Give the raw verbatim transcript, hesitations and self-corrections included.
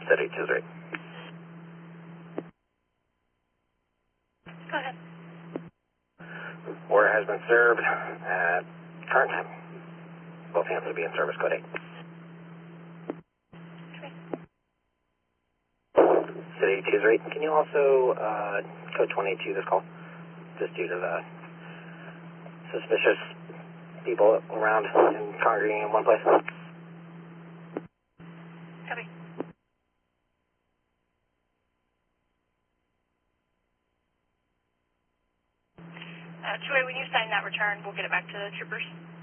City two three. Go ahead. Order has been served at current time. Both hands will be in service, code eight. Okay. City two three, can you also uh, code twenty-two this call? Just due to the suspicious people around and congregating in one place. Copy. Uh, Troy, when you sign that return, we'll get it back to the troopers.